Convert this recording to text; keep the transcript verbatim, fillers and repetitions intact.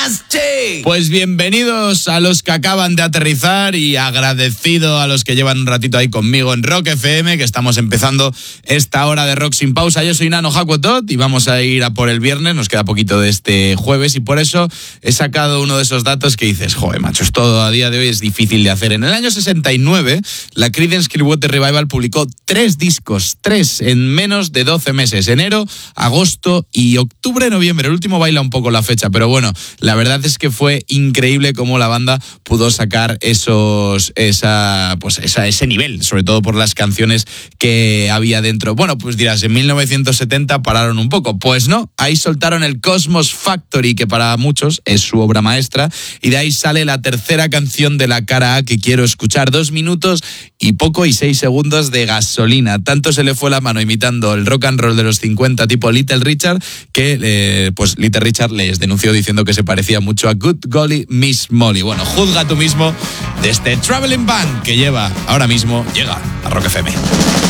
Pues bienvenidos a los que acaban de aterrizar y agradecido a los que llevan un ratito ahí conmigo en Rock F M, que estamos empezando esta hora de rock sin pausa. Yo soy Nano Hakuotot y vamos a ir a por el viernes, nos queda poquito de este jueves y por eso he sacado uno de esos datos que dices, joder, macho, esto a día de hoy es difícil de hacer. En el año sesenta y nueve, la Creedence Clearwater Revival publicó tres discos, tres en menos de doce meses, enero, agosto y octubre, noviembre. El último baila un poco la fecha, pero bueno, la verdad es que fue increíble cómo la banda pudo sacar esos esa pues esa, ese nivel, sobre todo por las canciones que había dentro. Bueno, pues dirás, en mil novecientos setenta pararon un poco. Pues no, ahí soltaron el Cosmos Factory, que para muchos es su obra maestra, y de ahí sale la tercera canción de la cara A que quiero escuchar. Dos minutos y poco y seis segundos de gasolina. Tanto se le fue la mano imitando el rock and roll de los cincuenta tipo Little Richard, que eh, pues Little Richard les denunció diciendo que se parecía mucho a Good Golly Miss Molly. Bueno, juzga tú mismo de este Traveling Band que lleva ahora mismo, llega a Rock F M.